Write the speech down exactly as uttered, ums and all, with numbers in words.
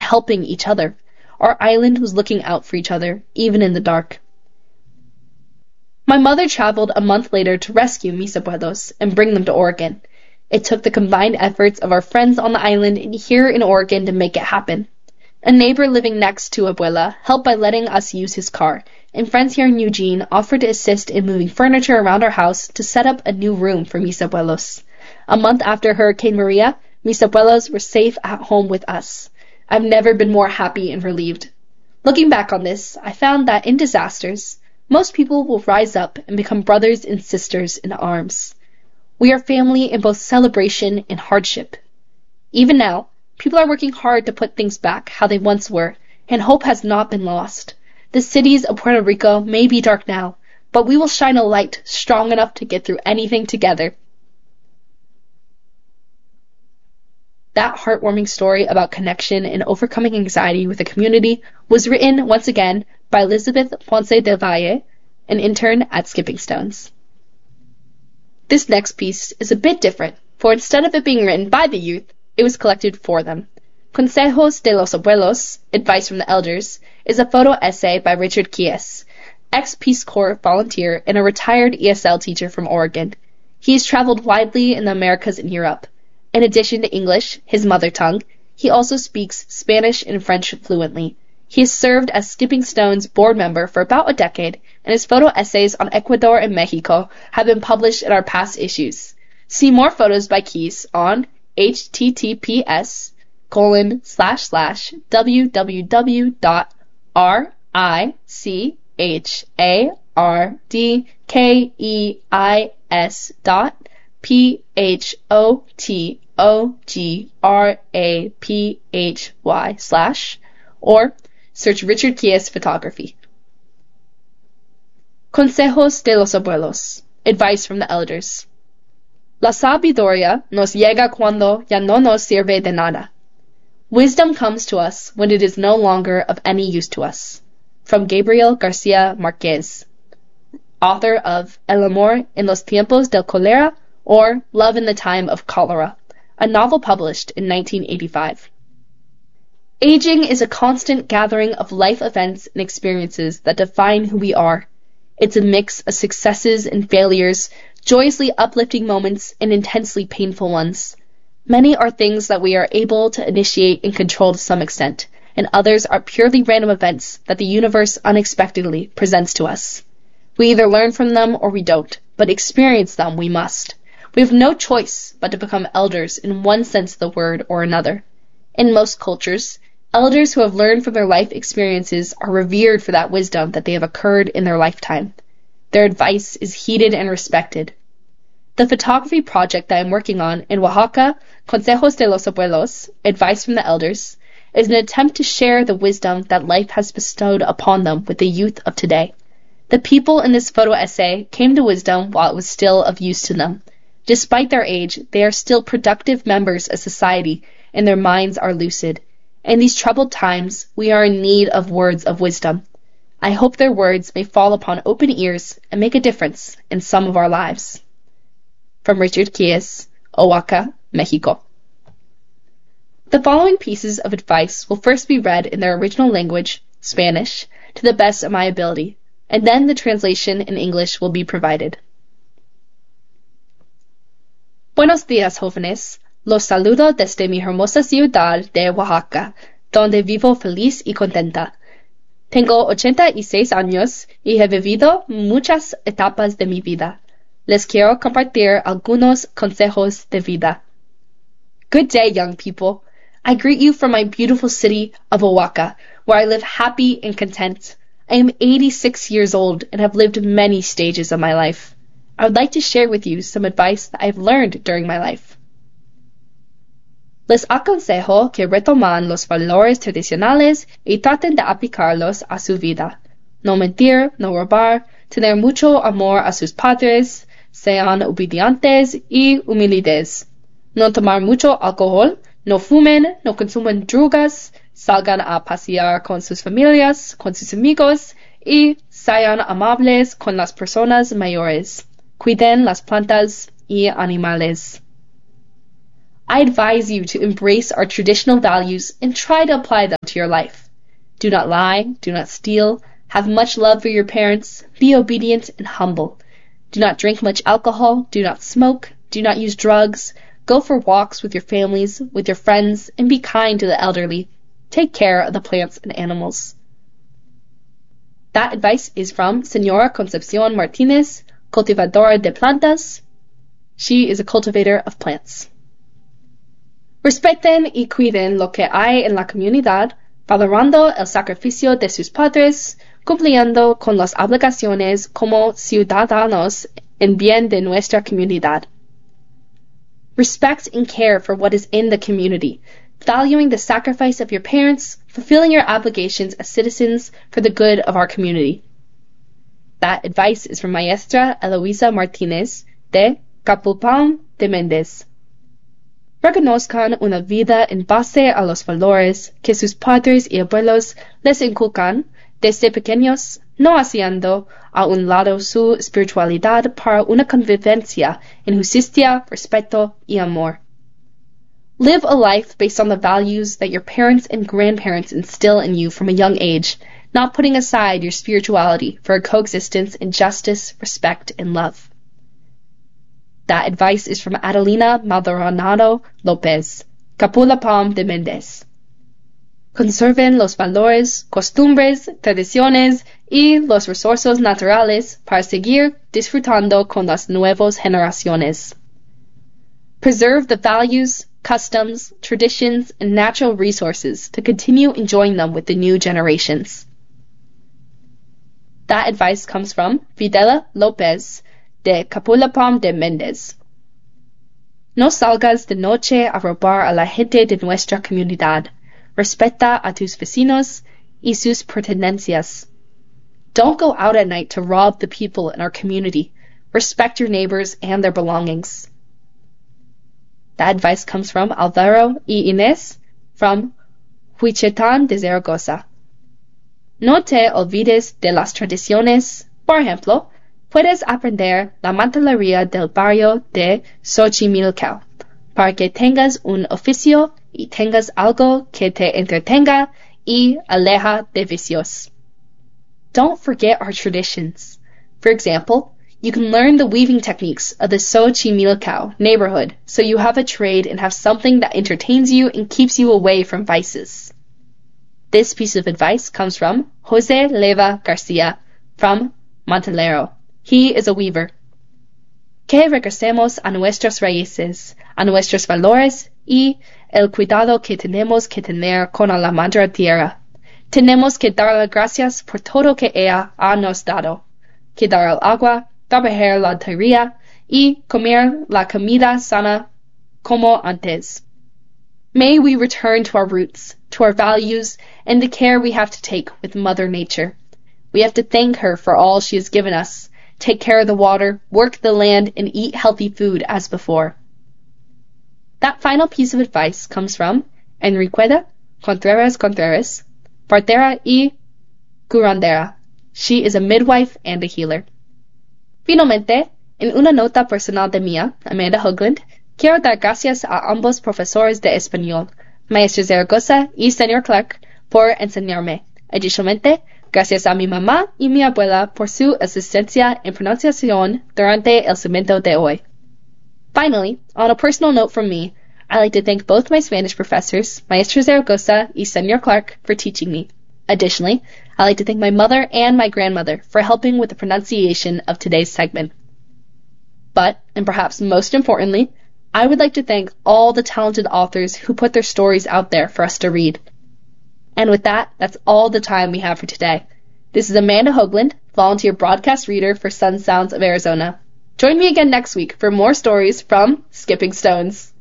helping each other. Our island was looking out for each other, even in the dark. My mother traveled a month later to rescue mis abuelos and bring them to Oregon. It took the combined efforts of our friends on the island and here in Oregon to make it happen. A neighbor living next to Abuela helped by letting us use his car, and friends here in Eugene offered to assist in moving furniture around our house to set up a new room for mis abuelos. A month after Hurricane Maria, mis abuelos were safe at home with us. I've never been more happy and relieved. Looking back on this, I found that in disasters, most people will rise up and become brothers and sisters in arms. We are family in both celebration and hardship. Even now, people are working hard to put things back how they once were, and hope has not been lost. The cities of Puerto Rico may be dark now, but we will shine a light strong enough to get through anything together. That heartwarming story about connection and overcoming anxiety with the community was written, once again, by Elizabeth Ponce del Valle, an intern at Skipping Stones. This next piece is a bit different, for instead of it being written by the youth, it was collected for them. Consejos de los Abuelos, Advice from the Elders, is a photo essay by Richard Kies, ex-Peace Corps volunteer and a retired E S L teacher from Oregon. He has traveled widely in the Americas and Europe. In addition to English, his mother tongue, he also speaks Spanish and French fluently. He has served as Skipping Stones board member for about a decade, and his photo essays on Ecuador and Mexico have been published in our past issues. See more photos by Kies on https colon slash slash www dot r i c h a r d k e i s dot p h o t o g r a p h y slash or search Richard Kies Photography. Consejos de los Abuelos, Advice from the Elders. La sabiduría nos llega cuando ya no nos sirve de nada. Wisdom comes to us when it is no longer of any use to us. From Gabriel Garcia Marquez, author of El amor en los tiempos del cólera, or Love in the Time of Cholera, a novel published in nineteen eighty-five. Aging is a constant gathering of life events and experiences that define who we are. It's a mix of successes and failures, joyously uplifting moments and intensely painful ones. Many are things that we are able to initiate and control to some extent, and others are purely random events that the universe unexpectedly presents to us. We either learn from them or we don't, but experience them we must. We have no choice but to become elders in one sense of the word or another. In most cultures, elders who have learned from their life experiences are revered for that wisdom that they have occurred in their lifetime. Their advice is heeded and respected. The photography project that I'm working on in Oaxaca, Consejos de los Abuelos, Advice from the Elders, is an attempt to share the wisdom that life has bestowed upon them with the youth of today. The people in this photo essay came to wisdom while it was still of use to them. Despite their age, they are still productive members of society, and their minds are lucid. In these troubled times, we are in need of words of wisdom. I hope their words may fall upon open ears and make a difference in some of our lives. From Richard Kies, Oaxaca, Mexico. The following pieces of advice will first be read in their original language, Spanish, to the best of my ability, and then the translation in English will be provided. Buenos días, jóvenes. Los saludo desde mi hermosa ciudad de Oaxaca, donde vivo feliz y contenta. Tengo ochenta y seis años y he vivido muchas etapas de mi vida. Les quiero compartir algunos consejos de vida. Good day, young people. I greet you from my beautiful city of Oaxaca, where I live happy and content. I am eighty-six years old and have lived many stages of my life. I would like to share with you some advice that I have learned during my life. Les aconsejo que retoman los valores tradicionales y traten de aplicarlos a su vida. No mentir, no robar, tener mucho amor a sus padres, sean obedientes y humildes. No tomar mucho alcohol, no fumen, no consumen drogas, salgan a pasear con sus familias, con sus amigos y sean amables con las personas mayores. Cuiden las plantas y animales. I advise you to embrace our traditional values and try to apply them to your life. Do not lie, do not steal, have much love for your parents, be obedient and humble. Do not drink much alcohol, do not smoke, do not use drugs, go for walks with your families, with your friends, and be kind to the elderly. Take care of the plants and animals. That advice is from Señora Concepcion Martinez, cultivadora de plantas. She is a cultivator of plants. Respeten y cuiden lo que hay en la comunidad, valorando el sacrificio de sus padres, cumpliendo con las obligaciones como ciudadanos en bien de nuestra comunidad. Respect and care for what is in the community, valuing the sacrifice of your parents, fulfilling your obligations as citizens for the good of our community. That advice is from Maestra Eloisa Martinez de Capulpam de Méndez. Reconozcan una vida en base a los valores que sus padres y abuelos les inculcan desde pequeños, no haciendo a un lado su espiritualidad para una convivencia en justicia, respeto y amor. Live a life based on the values that your parents and grandparents instill in you from a young age, not putting aside your spirituality for a coexistence in justice, respect, and love. That advice is from Adelina Maldonado López, Capulapam de Méndez. Conserven los valores, costumbres, tradiciones y los recursos naturales para seguir disfrutando con las nuevas generaciones. Preserve the values, customs, traditions, and natural resources to continue enjoying them with the new generations. That advice comes from Fidela López de Capulapam de Méndez. No salgas de noche a robar a la gente de nuestra comunidad. Respeta a tus vecinos y sus pertenencias. Don't go out at night to rob the people in our community. Respect your neighbors and their belongings. That advice comes from Alvaro y Inés from Huichetán de Zaragoza. No te olvides de las tradiciones. Por ejemplo, puedes aprender la mantelería del barrio de Xochimilco para que tengas un oficio y tengas algo que te entretenga y aleja de vicios. Don't forget our traditions. For example, you can learn the weaving techniques of the Xochimilco neighborhood so you have a trade and have something that entertains you and keeps you away from vices. This piece of advice comes from Jose Leva Garcia from Montelero. He is a weaver. Que regresemos a nuestras raíces, a nuestros valores y el cuidado que tenemos que tener con la madre tierra. Tenemos que darle gracias por todo que ella ha nos dado. Que dar el agua, trabajar la tierra y comer la comida sana como antes. May we return to our roots, to our values, and the care we have to take with Mother Nature. We have to thank her for all she has given us. Take care of the water, work the land, and eat healthy food as before. That final piece of advice comes from Enriqueta Contreras Contreras, partera y curandera. She is a midwife and a healer. Finalmente, en una nota personal de mía, Amanda Hoagland, quiero dar gracias a ambos profesores de español, Maestra Zaragoza y Señor Clark, por enseñarme. Adicionalmente, gracias a mi mamá y mi abuela por su asistencia en pronunciación durante el segmento de hoy. Finally, on a personal note from me, I'd like to thank both my Spanish professors, Maestra Zaragoza y Señor Clark, for teaching me. Additionally, I'd like to thank my mother and my grandmother for helping with the pronunciation of today's segment. But, and perhaps most importantly, I would like to thank all the talented authors who put their stories out there for us to read. And with that, that's all the time we have for today. This is Amanda Hoagland, volunteer broadcast reader for Sun Sounds of Arizona. Join me again next week for more stories from Skipping Stones.